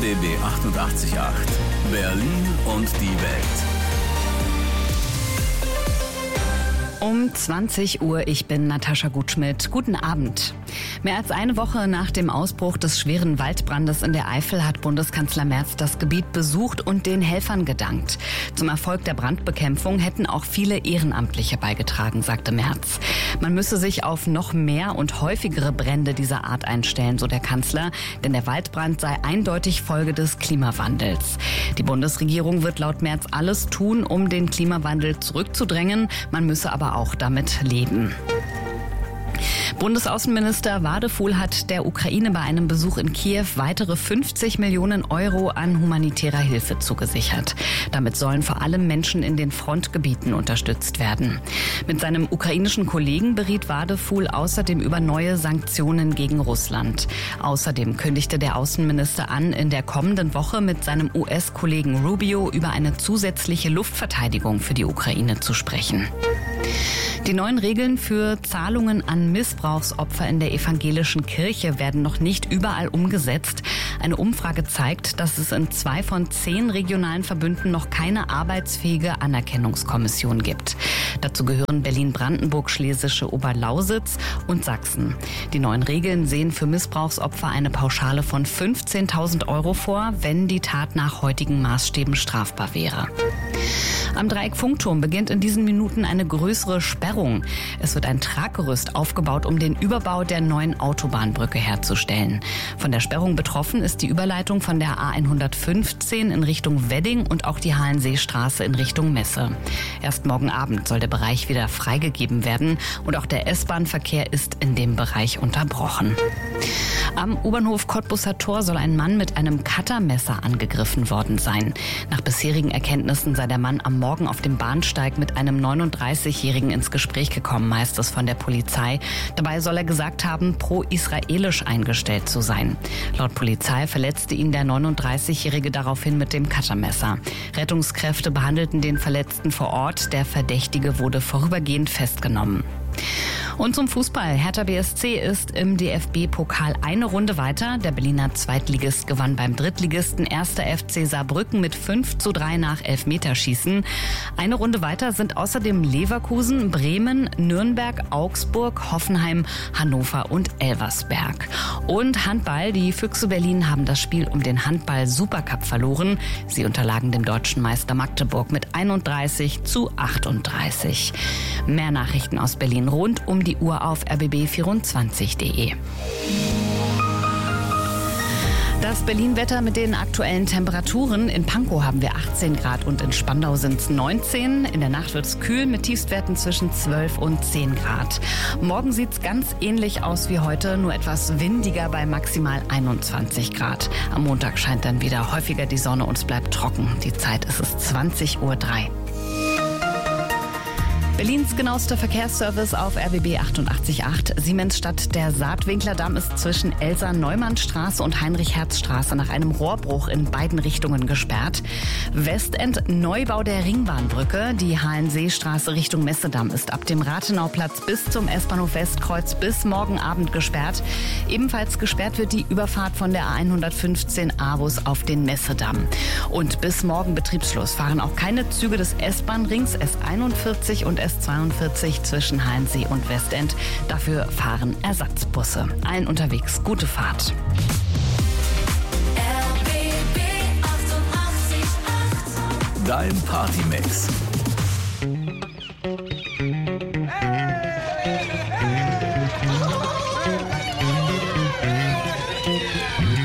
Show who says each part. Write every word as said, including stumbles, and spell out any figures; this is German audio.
Speaker 1: B B achtundachtzig Komma acht. Berlin und die Welt.
Speaker 2: Um zwanzig Uhr, ich bin Natascha Gutschmidt. Guten Abend. Mehr als eine Woche nach dem Ausbruch des schweren Waldbrandes in der Eifel hat Bundeskanzler Merz das Gebiet besucht und den Helfern gedankt. Zum Erfolg der Brandbekämpfung hätten auch viele Ehrenamtliche beigetragen, sagte Merz. Man müsse sich auf noch mehr und häufigere Brände dieser Art einstellen, so der Kanzler, denn der Waldbrand sei eindeutig Folge des Klimawandels. Die Bundesregierung wird laut Merz alles tun, um den Klimawandel zurückzudrängen. Man müsse aber auch damit leben. Bundesaußenminister Wadefuhl hat der Ukraine bei einem Besuch in Kiew weitere fünfzig Millionen Euro an humanitärer Hilfe zugesichert. Damit sollen vor allem Menschen in den Frontgebieten unterstützt werden. Mit seinem ukrainischen Kollegen beriet Wadefuhl außerdem über neue Sanktionen gegen Russland. Außerdem kündigte der Außenminister an, in der kommenden Woche mit seinem U S-Kollegen Rubio über eine zusätzliche Luftverteidigung für die Ukraine zu sprechen. Die neuen Regeln für Zahlungen an Missbrauchsopfer in der evangelischen Kirche werden noch nicht überall umgesetzt. Eine Umfrage zeigt, dass es in zwei von zehn regionalen Verbünden noch keine arbeitsfähige Anerkennungskommission gibt. Dazu gehören Berlin-Brandenburg, Schlesische Oberlausitz und Sachsen. Die neuen Regeln sehen für Missbrauchsopfer eine Pauschale von fünfzehntausend Euro vor, wenn die Tat nach heutigen Maßstäben strafbar wäre. Am Dreieck Funkturm beginnt in diesen Minuten eine größere Sperrung. Es wird ein Traggerüst aufgebaut, um den Überbau der neuen Autobahnbrücke herzustellen. Von der Sperrung betroffen ist die Überleitung von der A hundertfünfzehn in Richtung Wedding und auch die Halenseestraße in Richtung Messe. Erst morgen Abend soll der Bereich wieder freigegeben werden und auch der S-Bahn-Verkehr ist in dem Bereich unterbrochen. Am U-Bahnhof Cottbusser Tor soll ein Mann mit einem Cuttermesser angegriffen worden sein. Nach bisherigen Erkenntnissen sei der Mann am Morgen auf dem Bahnsteig mit einem neununddreißigjährigen ins Gespräch gekommen, heißt es von der Polizei. Dabei soll er gesagt haben, pro-israelisch eingestellt zu sein. Laut Polizei verletzte ihn der neununddreißigjährige daraufhin mit dem Cuttermesser. Rettungskräfte behandelten den Verletzten vor Ort. Der Verdächtige wurde vorübergehend festgenommen. Und zum Fußball. Hertha B S C ist im D F B-Pokal eine Runde weiter. Der Berliner Zweitligist gewann beim Drittligisten erster F C Saarbrücken mit fünf zu drei nach Elfmeterschießen. Eine Runde weiter sind außerdem Leverkusen, Bremen, Nürnberg, Augsburg, Hoffenheim, Hannover und Elversberg. Und Handball. Die Füchse Berlin haben das Spiel um den Handball-Supercup verloren. Sie unterlagen dem deutschen Meister Magdeburg mit einunddreißig zu achtunddreißig. Mehr Nachrichten aus Berlin rund um die Uhr auf r b b vierundzwanzig punkt d e. Das Berlin-Wetter mit den aktuellen Temperaturen. In Pankow haben wir achtzehn Grad und in Spandau sind es neunzehn. In der Nacht wird es kühl mit Tiefstwerten zwischen zwölf und zehn Grad. Morgen sieht es ganz ähnlich aus wie heute, nur etwas windiger bei maximal einundzwanzig Grad. Am Montag scheint dann wieder häufiger die Sonne und es bleibt trocken. Die Zeit ist es zwanzig Uhr drei. Berlins genauester Verkehrsservice auf R B B achtundachtzig Komma acht. Siemensstadt, der Saatwinklerdamm ist zwischen Elsa-Neumann-Straße und Heinrich-Herz-Straße nach einem Rohrbruch in beiden Richtungen gesperrt. Westend Neubau der Ringbahnbrücke. Die Halenseestraße Richtung Messedamm ist ab dem Rathenauplatz bis zum S-Bahnhof Westkreuz bis morgen Abend gesperrt. Ebenfalls gesperrt wird die Überfahrt von der A hundertfünfzehn A-Bus auf den Messedamm. Und bis morgen Betriebsschluss fahren auch keine Züge des S-Bahn-Rings S einundvierzig und S zweiundvierzig zwischen Halensee und Westend. Dafür fahren Ersatzbusse. Allen unterwegs gute Fahrt.
Speaker 1: Dein Partymix.